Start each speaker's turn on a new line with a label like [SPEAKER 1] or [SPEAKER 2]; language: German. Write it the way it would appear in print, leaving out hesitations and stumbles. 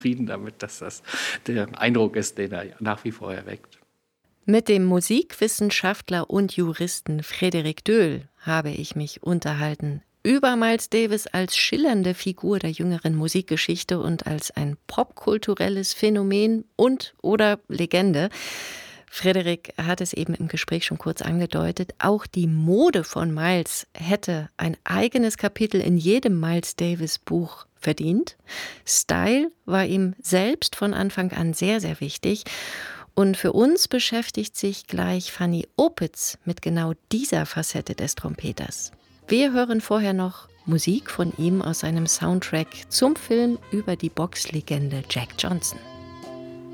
[SPEAKER 1] zufrieden damit, dass das der Eindruck ist, den er nach wie vor erweckt.
[SPEAKER 2] Mit dem Musikwissenschaftler und Juristen Frederik Döhl habe ich mich unterhalten über Miles Davis als schillernde Figur der jüngeren Musikgeschichte und als ein popkulturelles Phänomen und/oder Legende. Frederik hat es eben im Gespräch schon kurz angedeutet, auch die Mode von Miles hätte ein eigenes Kapitel in jedem Miles Davis Buch verdient. Style war ihm selbst von Anfang an sehr, sehr wichtig. Und für uns beschäftigt sich gleich Fanny Opitz mit genau dieser Facette des Trompeters. Wir hören vorher noch Musik von ihm aus seinem Soundtrack zum Film über die Boxlegende Jack Johnson.